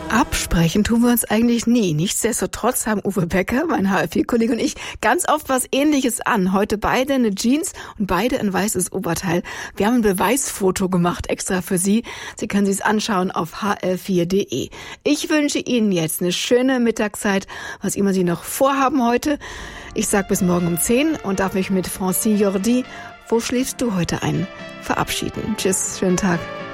Absprechen tun wir uns eigentlich nie. Nichtsdestotrotz haben Uwe Becker, mein HFI-Kollege und ich ganz oft was Ähnliches an. Heute beide eine Jeans und beide ein weißes Oberteil. Wir haben ein Beweisfoto gemacht extra für Sie. Sie können sich es anschauen auf hr4.de. Ich wünsche Ihnen jetzt eine schöne Mittagszeit, was immer Sie noch vorhaben heute. Ich sag bis morgen um 10 und darf mich mit Francine Jordi, wo schläfst du heute ein, verabschieden. Tschüss, schönen Tag.